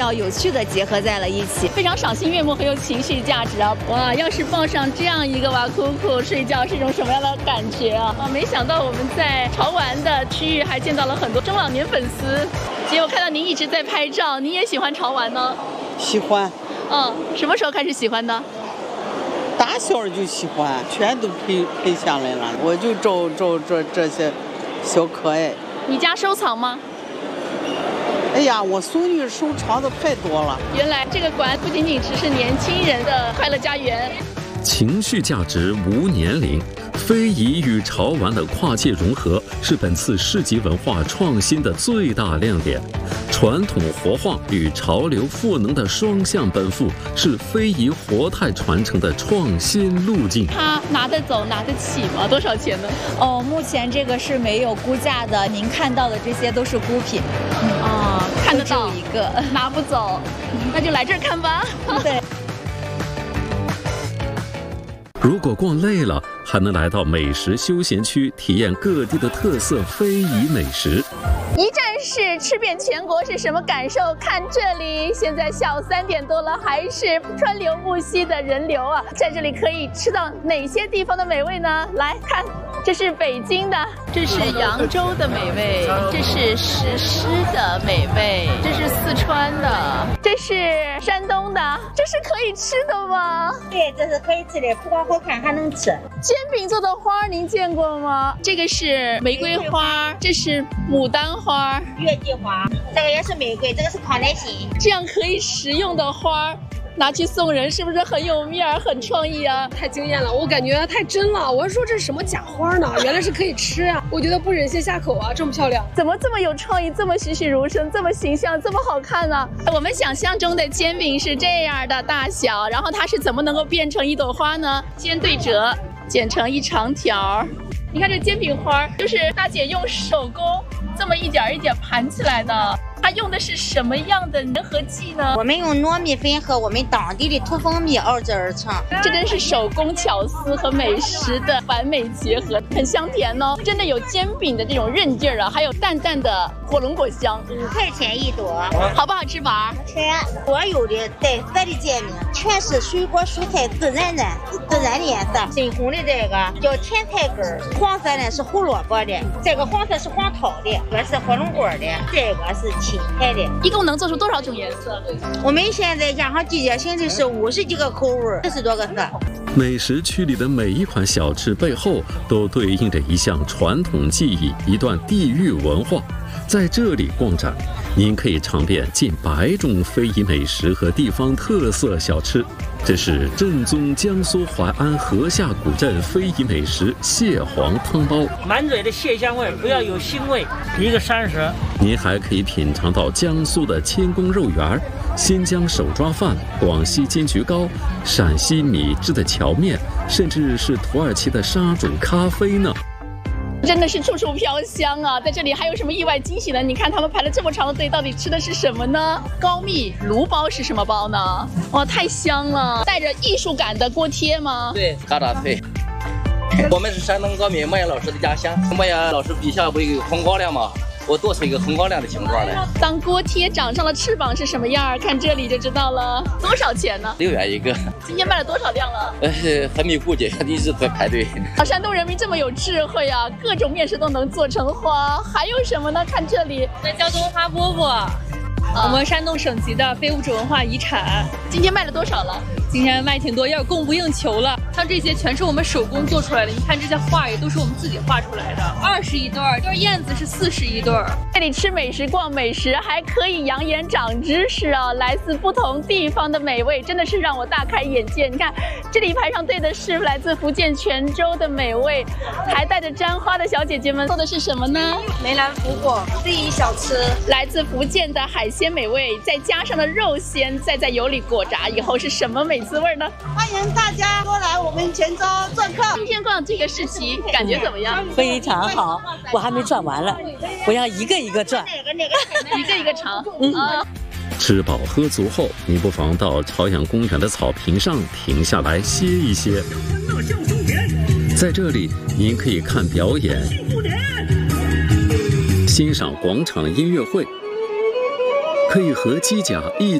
较有趣的结合在了一起， 非常赏心悦目，很有情绪价值啊！哇，要是抱上这样一个瓦库库睡觉是一种什么样的感觉啊？没想到我们在潮玩的区域还见到了很多中老年粉丝。姐，我看到您一直在拍照，您也喜欢潮玩呢？ 喜欢。 什么时候开始喜欢的？ 大小就喜欢，全都陪下来了。我就找这些小可爱。 你家收藏吗？ 哎呀，我孙女收藏的太多了。 原来这个馆不仅仅只是年轻人的快乐家园。 情绪价值无年龄，非遗与潮玩的跨界融合是本次市集文化创新的最大亮点。传统活化与潮流赋能的双向奔赴，是非遗活态传承的创新路径。 它拿得走拿得起吗？多少钱呢？ 目前这个是没有估价的，您看到的这些都是孤品。 看得到一个， 拿不走，那就来这儿看吧。 对。 如果逛累了，还能来到美食休闲区，体验各地的特色非遗美食。 一站式吃遍全国是什么感受？看这里，现在下午3点多了，还是川流不息的人流啊！在这里可以吃到哪些地方的美味呢？来看，这是北京的，这是扬州的美味，这是石狮的美味，这是四川的，这是山东的，这是可以吃的吗？ 对，这是可以吃的，不光好看还能吃。 煎饼做的花您见过吗？这个是玫瑰花，这是牡丹花、 月季花，这个也是玫瑰，这个是康乃馨。 这样可以食用的花拿去送人，是不是很有面儿、很创意啊？ 太惊艳了，我感觉太真了。我说这是什么假花呢？原来是可以吃啊！我觉得不忍心下口啊，这么漂亮， 怎么这么有创意，这么栩栩如生，这么形象，这么好看呢？我们想象中的煎饼是这样的大小，然后它是怎么能够变成一朵花呢？先对折，剪成一长条。你看这煎饼花，就是大姐用手工这么一点一点盘起来的。它用的是什么样的粘合剂呢？ 我们用糯米粉和我们当地的土蜂蜜熬制而成。 这真是手工巧思和美食的完美结合，很香甜哦，真的有煎饼的这种韧劲儿啊，还有淡淡的火龙果香。 5块钱一朵， 好不好吃法？ 吃。所有的带色的煎饼全是水果蔬菜自然的颜色。深红的这个叫甜菜根，黄色呢是胡萝卜的，这个黄色是黄桃的，这个是火龙果的，这个是青菜的。 一共能做出多少种颜色？ 我们现在加上季节性的是50几个口味，40多个色。 美食区里的每一款小吃背后都对应着一项传统技艺，一段地域文化。在这里逛展，您可以尝遍近100种非遗美食和地方特色小吃。这是正宗江苏淮安河下古镇非遗美食蟹黄汤包， 满嘴的蟹香味，不要有腥味，一个30。 您还可以品尝到江苏的千宫肉圆、新疆手抓饭、广西金桔糕、陕西米制的荞面，甚至是土耳其的沙煮咖啡呢。 真的是处处飘香啊！在这里还有什么意外惊喜呢？你看他们排了这么长的队，到底吃的是什么呢？高密炉包是什么包呢？哇，太香了！带着艺术感的锅贴吗？ 对，嘎达脆。我们是山东高密莫言老师的家乡，莫言老师笔下不有红高粱吗？我做出一个红高粱的形状来。 当锅贴长上了翅膀是什么样？看这里就知道了。多少钱呢 ？6元一个。 今天卖了多少辆了？ 还没估计，一直在排队。 山东人民这么有智慧啊，各种面食都能做成花。还有什么呢？看这里， 这叫做花饽饽，我们山东省级的非物质文化遗产。 今天卖了多少了？ 今天卖挺多，要供不应求了。像这些全是我们手工做出来的，你看这些画也都是我们自己画出来的。20一对儿，这燕子是40一对儿。 这里吃美食、逛美食，还可以养眼长知识啊！来自不同地方的美味，真的是让我大开眼界。你看，这里排上队的是来自福建泉州的美味，还带着簪花的小姐姐们做的是什么呢？ 梅兰福果第一小吃， 来自福建的海鲜美味，再加上了肉鲜，再在油里裹炸以后是什么美滋味呢？ 欢迎大家多来我们泉州做客。 今天逛这个市集感觉怎么样？ 非常好，我还没转完了，我要一个一个转， 一个一个尝。 吃饱喝足后，你不妨到朝阳公园的草坪上停下来歇一歇。在这里，您可以看表演，欣赏广场音乐会，可以和机甲一